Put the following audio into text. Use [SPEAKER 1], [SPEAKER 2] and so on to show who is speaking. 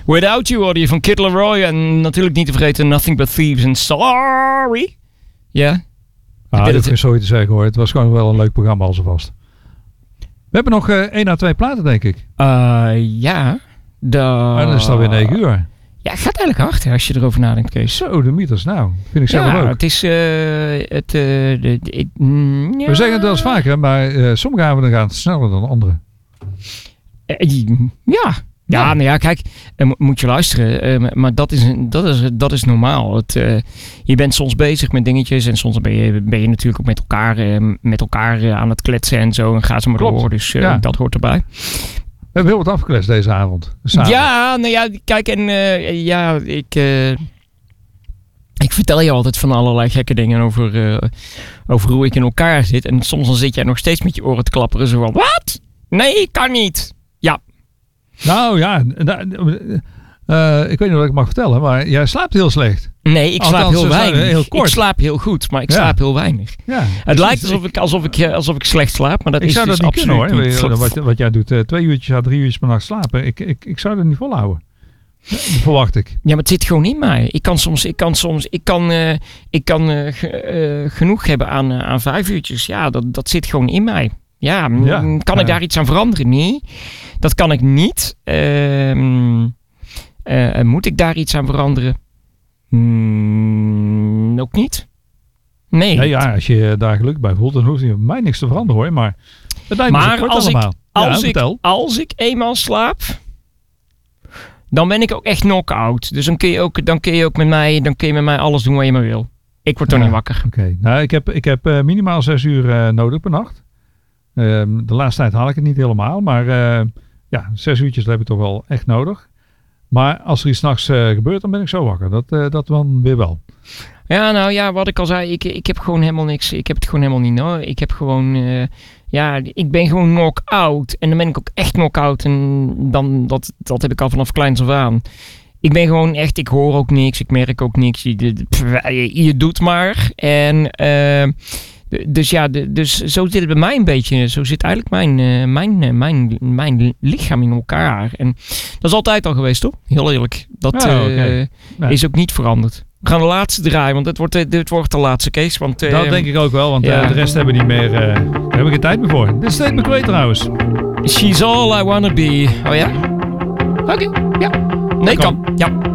[SPEAKER 1] Without You hoorde je van Kid Laroi. En natuurlijk niet te vergeten Nothing But Thieves en Sorry. Ja.
[SPEAKER 2] Ah, dat is sorry te zeggen hoor. Het was gewoon wel een leuk programma al zo vast. We hebben nog 1 à 2 platen denk ik.
[SPEAKER 1] Ja.
[SPEAKER 2] En dan is het alweer 9 uur.
[SPEAKER 1] Ja, het gaat eigenlijk hard hè, als je erover nadenkt, Kees.
[SPEAKER 2] Zo, de meters. Nou, vind ik zelf ook.
[SPEAKER 1] Het is... We
[SPEAKER 2] zeggen het wel eens vaker, maar sommige avonden gaan het sneller dan andere.
[SPEAKER 1] Ja, nou ja, kijk, moet je luisteren. Maar dat is normaal. Je bent soms bezig met dingetjes en soms ben je natuurlijk ook met elkaar aan het kletsen en zo. En gaat ze maar door, dus dat hoort erbij.
[SPEAKER 2] We hebben heel wat afgekletst deze avond.
[SPEAKER 1] Ja, nou ja, kijk, en ik vertel je altijd van allerlei gekke dingen over hoe ik in elkaar zit. En soms dan zit jij nog steeds met je oren te klapperen. Zo van, wat? Nee, kan niet. Ja.
[SPEAKER 2] Nou ja, ik weet niet wat ik mag vertellen, maar jij slaapt heel slecht.
[SPEAKER 1] Nee, ik slaap heel weinig.
[SPEAKER 2] Heel kort.
[SPEAKER 1] Ik slaap heel goed, maar ik slaap heel weinig. Ja, het lijkt alsof ik slecht slaap, maar dat is dus absoluut niet. Ik zou dat niet
[SPEAKER 2] kunnen hoor. Wat jij doet, 2 uurtjes à 3 uurtjes per nacht slapen. Ik zou dat niet volhouden. Dat verwacht ik.
[SPEAKER 1] Ja, maar het zit gewoon in mij. Ik kan genoeg hebben aan 5 uurtjes. Ja, dat zit gewoon in mij. Ja, kan ik daar iets aan veranderen? Nee, dat kan ik niet. Moet ik daar iets aan veranderen? Ook niet. Nee.
[SPEAKER 2] Nee, ja, als je daar geluk bij voelt, dan hoeft je mij niks te veranderen hoor. Maar het lijkt me kort allemaal.
[SPEAKER 1] Als ik eenmaal slaap, dan ben ik ook echt knock-out. Dus dan kun je met mij alles doen wat je maar wil. Ik word toch niet wakker.
[SPEAKER 2] Oké. Nou, ik heb minimaal 6 uur nodig per nacht. De laatste tijd haal ik het niet helemaal, maar 6 uurtjes heb ik toch wel echt nodig. Maar als er iets 's nachts gebeurt, dan ben ik zo wakker. Dat dan weer wel.
[SPEAKER 1] Ja, nou ja, wat ik al zei, ik heb gewoon helemaal niks. Ik heb het gewoon helemaal niet nodig. Ik heb gewoon, ik ben gewoon knock-out. En dan ben ik ook echt knock-out. En dan, dat heb ik al vanaf kleins af aan. Ik ben gewoon echt, ik hoor ook niks, ik merk ook niks. Je doet maar. En dus zo zit het bij mij een beetje. Zo zit eigenlijk mijn lichaam in elkaar. En dat is altijd al geweest, toch? Heel eerlijk. Dat is ook niet veranderd. We gaan de laatste draaien, want dit wordt de laatste, Kees. Want,
[SPEAKER 2] dat denk ik ook wel, want de rest hebben niet meer. Daar heb ik geen tijd meer voor. Dit is Tate McRae trouwens.
[SPEAKER 1] She's all I wanna be. Oh ja? Oké, ja. Nee, kan. Ja.